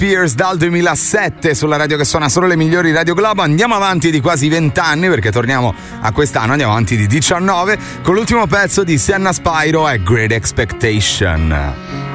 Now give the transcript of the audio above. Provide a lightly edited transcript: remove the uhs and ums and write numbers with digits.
Spears dal 2007 sulla radio che suona solo le migliori Radio Globo. Andiamo avanti di quasi 20 anni perché torniamo a quest'anno, andiamo avanti di 19 con l'ultimo pezzo di Senna Spyro e Great Expectation.